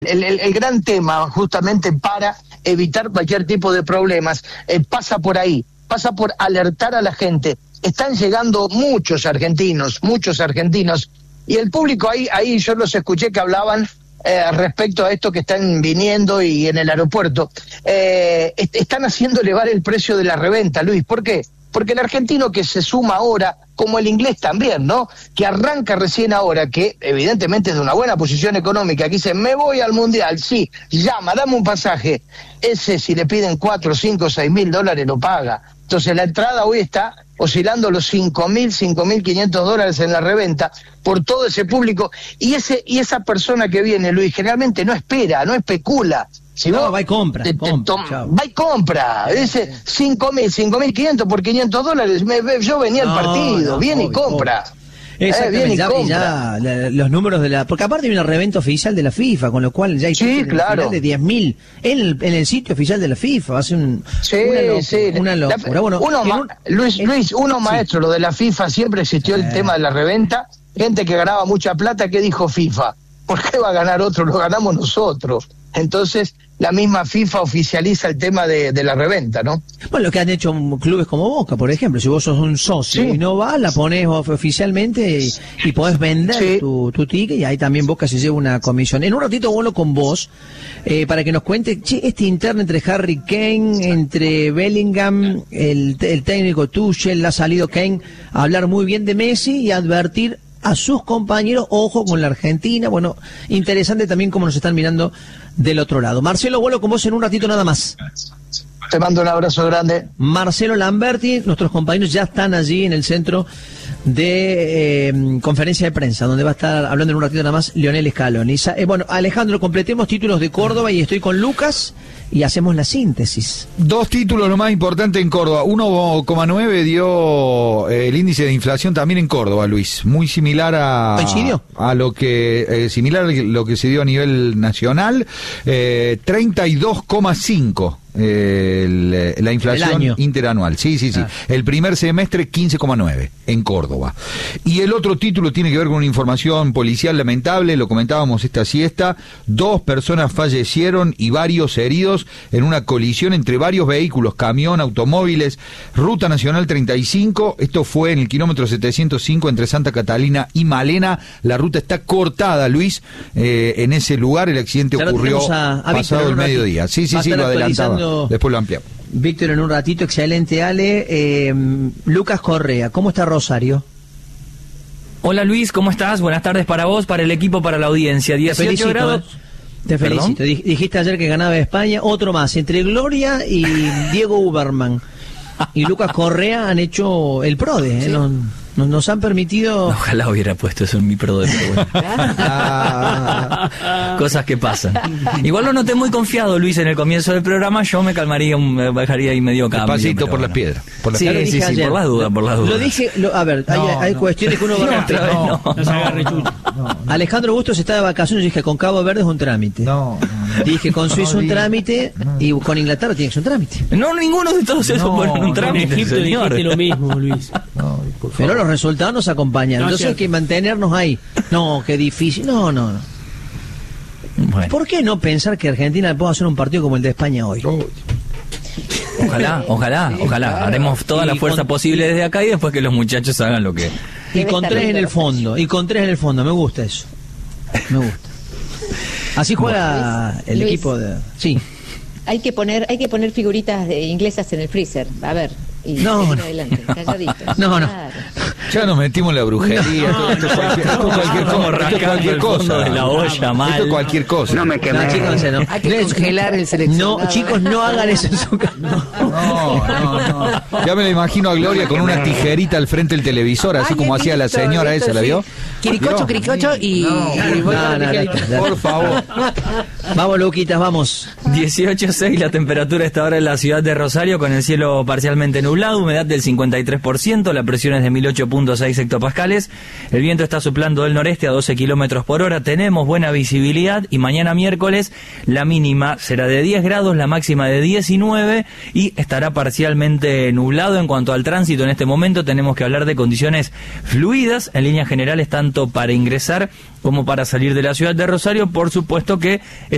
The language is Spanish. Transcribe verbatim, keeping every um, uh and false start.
el, el, el gran tema justamente para evitar cualquier tipo de problemas eh, pasa por ahí, pasa por alertar a la gente. Están llegando muchos argentinos, muchos argentinos, y el público ahí, ahí yo los escuché que hablaban eh, respecto a esto que están viniendo y en el aeropuerto. Eh, est- están haciendo elevar el precio de la reventa, Luis. ¿Por qué? Porque el argentino que se suma ahora, como el inglés también, ¿no? Que arranca recién ahora, que evidentemente es de una buena posición económica, que dice, me voy al Mundial, sí, llama, dame un pasaje. Ese, si le piden cuatro, cinco, seis mil dólares, lo paga. Entonces la entrada hoy está oscilando los cinco mil, cinco mil quinientos dólares en la reventa por todo ese público. Y ese y esa persona que viene, Luis, generalmente no espera, no especula. Si no, vos va y compra, te, te compra tom- va y compra. Dice cinco mil, cinco mil quinientos por quinientos dólares. Me, me, yo venía no, al partido, no, viene obvio, y compra. Exactamente, eh, viene y ya, compra. ya la, los números de la... Porque aparte hay una reventa oficial de la FIFA, con lo cual ya hay sí, claro. de diez mil en el, en el sitio oficial de la FIFA. Hace un, sí, una locura. Sí. Una locura. La, bueno, uno ma- un, Luis, es, Luis, uno sí. maestro, lo de la FIFA, siempre existió el eh. tema de la reventa. Gente que ganaba mucha plata, ¿qué dijo FIFA? ¿Por qué va a ganar otro? Lo ganamos nosotros. Entonces, la misma FIFA oficializa el tema de, de la reventa, ¿no? Bueno, lo que han hecho clubes como Boca, por ejemplo, si vos sos un socio sí. y no vas, la pones oficialmente y, y podés vender sí. tu, tu ticket, y ahí también Boca se lleva una comisión. En un ratito vuelo con vos, eh, para que nos cuente, che, este interno entre Harry Kane, entre Bellingham, el, el técnico Tuchel, ha salido Kane a hablar muy bien de Messi y a advertir a sus compañeros, ojo con la Argentina. Bueno, interesante también cómo nos están mirando del otro lado. Marcelo, vuelo con vos en un ratito nada más. Te mando un abrazo grande. Marcelo Lamberti, nuestros compañeros ya están allí en el centro de eh, conferencia de prensa, donde va a estar hablando en un ratito nada más Lionel Scaloni. Eh, bueno, Alejandro, completemos títulos de Córdoba y estoy con Lucas y hacemos la síntesis. Dos títulos lo más importante en Córdoba. uno coma nueve dio eh, el índice de inflación también en Córdoba, Luis. Muy similar a, a lo que eh, similar a lo que se dio a nivel nacional. Eh, treinta y dos coma cinco. Eh, el, la inflación interanual, sí, sí, sí. Ah. El primer semestre quince coma nueve en Córdoba. Y el otro título tiene que ver con una información policial lamentable, lo comentábamos esta siesta, dos personas fallecieron y varios heridos en una colisión entre varios vehículos, camión, automóviles, Ruta Nacional treinta y cinco, esto fue en el kilómetro setecientos cinco entre Santa Catalina y Malena. La ruta está cortada, Luis, eh, en ese lugar. El accidente ya ocurrió a, a pasado Víctor, el mediodía. Sí, sí, sí, lo adelantaba. Después lo ampliamos. Víctor, en un ratito, excelente, Ale. Eh, Lucas Correa, ¿cómo está Rosario? Hola Luis, ¿cómo estás? Buenas tardes para vos, para el equipo, para la audiencia. dieciocho grados. Te felicito. ¿Perdón? Dijiste ayer que ganaba España, otro más, entre Gloria y Diego Uberman. Y Lucas Correa han hecho el PRODE, ¿eh? Sí. Nos, nos, nos han permitido... Ojalá hubiera puesto eso en mi PRODE, pero bueno. Cosas que pasan. Igual lo noté muy confiado, Luis, en el comienzo del programa. Yo me calmaría, me bajaría ahí medio cambio. Pasito por bueno. las piedras. Por las sí, piedras. sí, sí, sí, por las dudas, por las dudas. Lo dije, lo, a ver, hay, no, hay no. cuestiones que uno va a... No, no, no, no, se agarre chucho. No, no. Alejandro Bustos está de vacaciones y dije, con Cabo Verde es un trámite. No, no, no. Dije, con Suiza no, un trámite no. y con Inglaterra tiene que ser un trámite. No, ninguno de todos esos no, fueron un trámite, en Egipto señor. Dijiste lo mismo, Luis. No, pero los resultados nos acompañan. No, entonces hay que mantenernos ahí. No, qué difícil. No, no, no. Bueno. ¿Por qué no pensar que Argentina pueda hacer un partido como el de España hoy? Oh. Ojalá, ojalá, sí, ojalá. Claro. Haremos toda y la fuerza con... posible desde acá y después que los muchachos hagan lo que... Y con tres en el fondo, y con tres en el fondo. Me gusta eso. Me gusta. Así juega Luis, el Luis. equipo de... Sí. Hay que poner, hay que poner figuritas de inglesas en el freezer. A ver. Y no, no. Adelante, calladitos. No, no. Claro. Ya nos metimos en la brujería. No, esto, esto, cualquier, esto cualquier, como esto cualquier cosa. De la olla, mal. Esto cualquier cosa. No me quemé. No, chicos, no. Hay que congelar el seleccionado. No, chicos, no hagan eso en su casa. No, no, no. Ya me la imagino a Gloria con una tijerita al frente del televisor, así Ay, como hacía la señora esa, ¿la vio? Quiricocho, quiricocho y... No, y no, no, no, por favor. Vamos, Luquitas, vamos. dieciocho seis la temperatura a esta hora en la ciudad de Rosario, con el cielo parcialmente nublado, humedad del cincuenta y tres por ciento, la presión es de mil ocho punto seis hectopascales, el viento está soplando del noreste a doce kilómetros por hora, tenemos buena visibilidad y mañana miércoles la mínima será de diez grados, la máxima de diecinueve y estará parcialmente nublado. En cuanto al tránsito, en este momento tenemos que hablar de condiciones fluidas, en líneas generales tanto para ingresar como para salir de la ciudad de Rosario. Por supuesto que